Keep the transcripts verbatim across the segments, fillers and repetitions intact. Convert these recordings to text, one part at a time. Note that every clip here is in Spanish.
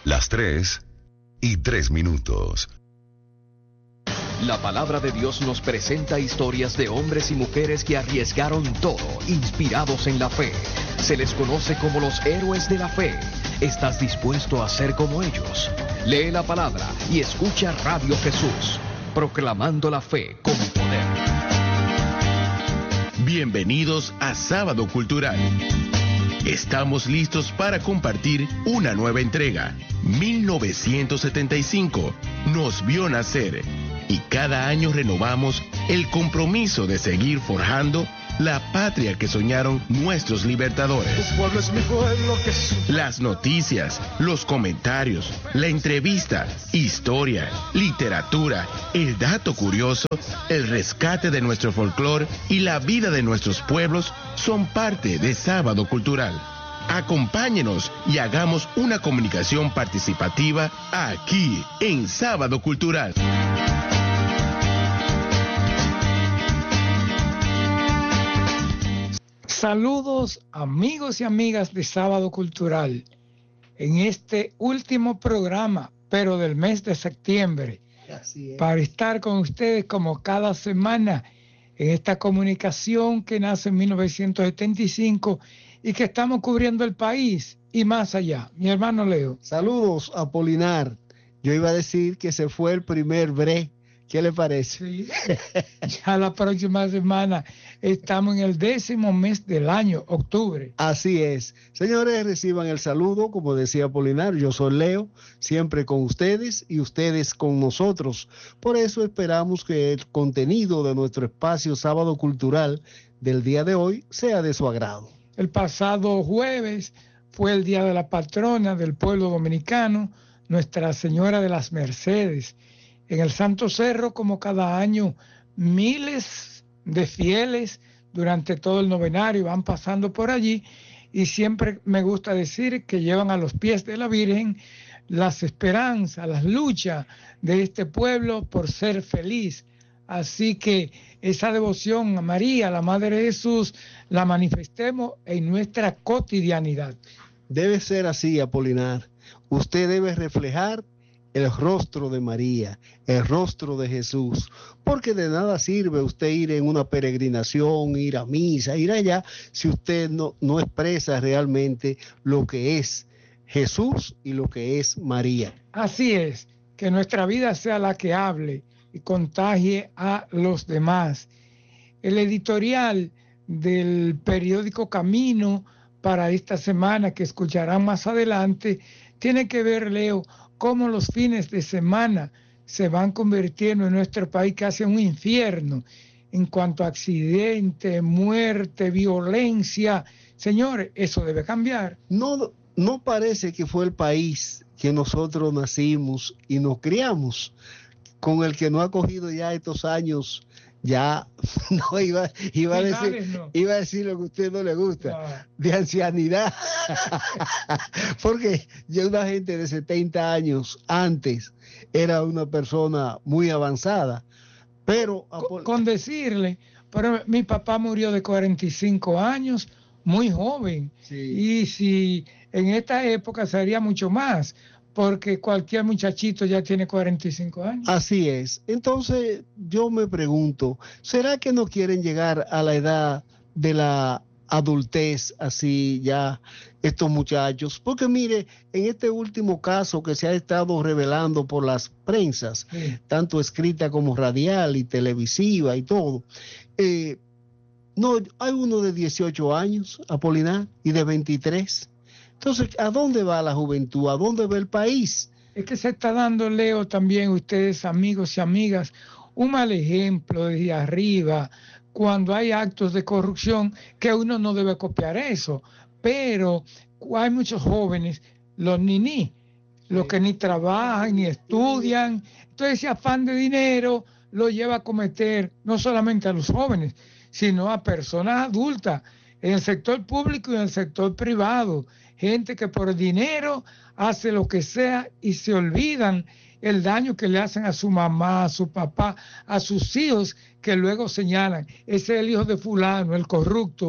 Las tres y tres minutos. La palabra de Dios nos presenta historias de hombres y mujeres que arriesgaron todo, inspirados en la fe. Se les conoce como los héroes de la fe. ¿Estás dispuesto a ser como ellos? Lee la palabra y escucha Radio Jesús, proclamando la fe con poder. Bienvenidos a Sábado Cultural. Estamos listos para compartir una nueva entrega. mil novecientos setenta y cinco nos vio nacer y cada año renovamos el compromiso de seguir forjando la patria que soñaron nuestros libertadores. Tu pueblo es mi pueblo, Jesús. Las noticias, los comentarios, la entrevista, historia, literatura, el dato curioso, el rescate de nuestro folclore y la vida de nuestros pueblos son parte de Sábado Cultural. Acompáñenos y hagamos una comunicación participativa aquí en Sábado Cultural. Saludos amigos y amigas de Sábado Cultural. En este último programa, pero del mes de septiembre, Así es. para estar con ustedes como cada semana en esta comunicación que nace en mil novecientos setenta y cinco y que estamos cubriendo el país y más allá. Mi hermano Leo. Saludos, Apolinar. Yo iba a decir que se fue el primer bre. ¿Qué le parece? Sí. Ya la próxima semana estamos en el décimo mes del año, octubre. Así es. Señores, reciban el saludo, como decía Apolinar. Yo soy Leo, siempre con ustedes y ustedes con nosotros. Por eso esperamos que el contenido de nuestro espacio Sábado Cultural del día de hoy sea de su agrado. El pasado jueves fue el Día de la Patrona del pueblo dominicano, Nuestra Señora de las Mercedes. En el Santo Cerro, como cada año, miles de fieles durante todo el novenario van pasando por allí y siempre me gusta decir que llevan a los pies de la Virgen las esperanzas, las luchas de este pueblo por ser feliz. Así que esa devoción a María, la Madre de Jesús, la manifestemos en nuestra cotidianidad. Debe ser así, Apolinar. Usted debe reflejar el rostro de María, el rostro de Jesús, porque de nada sirve usted ir en una peregrinación, ir a misa, ir allá, si usted no, no expresa realmente lo que es Jesús y lo que es María. Así es, que nuestra vida sea la que hable y contagie a los demás. El editorial del periódico Camino para esta semana, que escucharán más adelante, tiene que ver, Leo, cómo los fines de semana se van convirtiendo en nuestro país casi en un infierno en cuanto a accidentes, muerte, violencia. Señores, eso debe cambiar. No, no parece que fue el país que nosotros nacimos y nos criamos, con el que no ha cogido ya estos años. Ya, no, iba, iba, a decir, no. iba a decir lo que a usted no le gusta, no. de ancianidad, porque ya una gente de setenta años antes era una persona muy avanzada, pero... Con, con decirle, pero mi papá murió de cuarenta y cinco años, muy joven, sí. Y si en esta época sería mucho más, porque cualquier muchachito ya tiene cuarenta y cinco años. Así es. Entonces, yo me pregunto, ¿será que no quieren llegar a la edad de la adultez así ya estos muchachos? Porque mire, en este último caso que se ha estado revelando por las prensas, sí. tanto escrita como radial y televisiva y todo, eh, no, hay uno de dieciocho años, Apolinar, y de veintitrés. Entonces, ¿a dónde va la juventud? ¿A dónde va el país? Es que se está dando, Leo, también ustedes, amigos y amigas, un mal ejemplo desde arriba, cuando hay actos de corrupción, que uno no debe copiar eso, pero hay muchos jóvenes, los niní, los que ni trabajan, ni estudian, entonces ese afán de dinero lo lleva a cometer no solamente a los jóvenes, sino a personas adultas, en el sector público y en el sector privado, gente que por dinero hace lo que sea y se olvidan el daño que le hacen a su mamá, a su papá, a sus hijos, que luego señalan, ese es el hijo de fulano, el corrupto,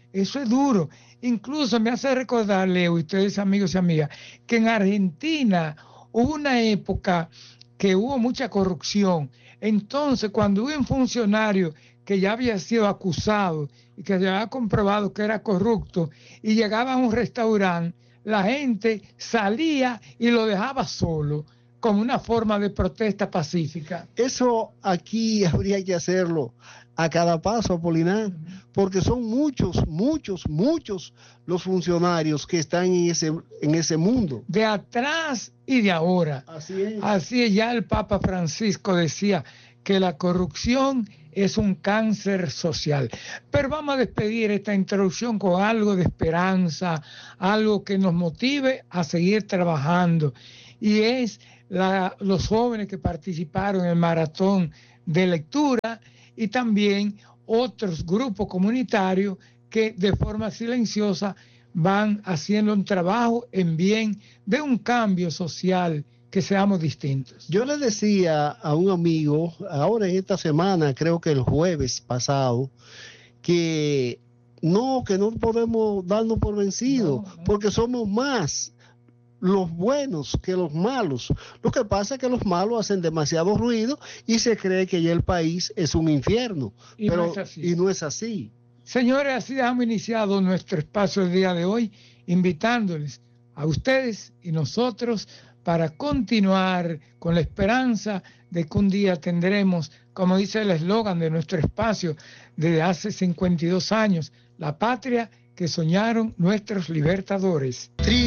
eso es duro. Incluso me hace recordar, Leo, y ustedes amigos y amigas, que en Argentina hubo una época que hubo mucha corrupción. Entonces, cuando hubo un funcionario que ya había sido acusado y que ya había comprobado que era corrupto y llegaba a un restaurante, la gente salía y lo dejaba solo, como una forma de protesta pacífica. Eso aquí habría que hacerlo a cada paso, Apolinar, porque son muchos, muchos, muchos los funcionarios que están en ese, en ese mundo. De atrás y de ahora. Así es. Así es, ya el Papa Francisco decía que la corrupción es un cáncer social. Pero vamos a despedir esta introducción con algo de esperanza, algo que nos motive a seguir trabajando. Y es la, los jóvenes que participaron en el maratón de lectura y también otros grupos comunitarios que de forma silenciosa van haciendo un trabajo en bien de un cambio social, que seamos distintos. Yo le decía a un amigo, ahora en esta semana, creo que el jueves pasado, que no, que no podemos darnos por vencidos, no, no. porque somos más los buenos que los malos. Lo que pasa es que los malos hacen demasiado ruido y se cree que ya el país es un infierno. Y, pero, no, es así. y no es así. Señores, así hemos iniciado nuestro espacio el día de hoy, invitándoles a ustedes y nosotros para continuar con la esperanza de que un día tendremos, como dice el eslogan de nuestro espacio desde hace cincuenta y dos años, la patria que soñaron nuestros libertadores.